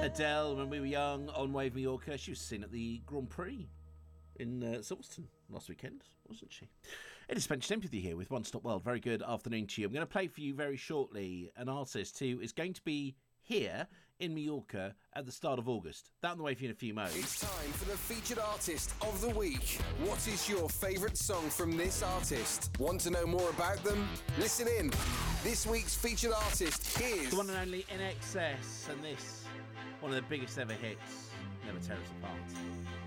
Adele, when we were young, on Wave Mallorca, she was seen at the Grand Prix in Silverstone last weekend, wasn't she? It is Spencer Sympathy here with One Stop World. Very good afternoon to you. I'm going to play for you very shortly an artist who is going to be here in Mallorca at the start of August. That on the way for you in a few moments. It's time for the featured artist of the week. What is your favourite song from this artist? Want to know more about them? Listen in. This week's featured artist is the one and only INXS, and this, one of the biggest ever hits, Never Tear Us Apart.